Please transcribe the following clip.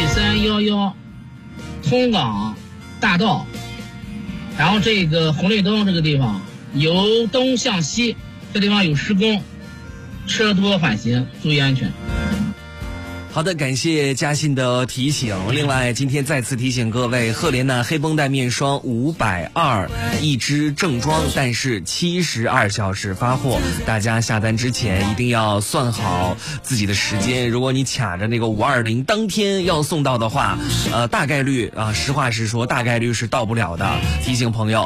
311通港大道，然后这个红绿灯这个地方由东向西，这地方有施工，车多缓行，注意安全。 好的，感谢嘉信的提醒。另外，今天再次提醒各位，赫莲娜黑绷带面霜520一支正装，但是72小时发货。大家下单之前一定要算好自己的时间。如果你卡着那个520当天要送到的话，大概率实话实说，大概率是到不了的。提醒朋友